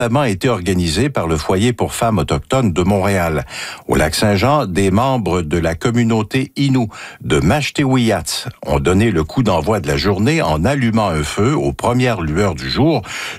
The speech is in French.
a été organisé par le Foyer pour femmes autochtones de Montréal. Au Lac-Saint-Jean, des membres de la communauté Innu de Mashtewiyats ont donné le coup d'envoi de la journée en allumant un feu aux premières lueurs du jour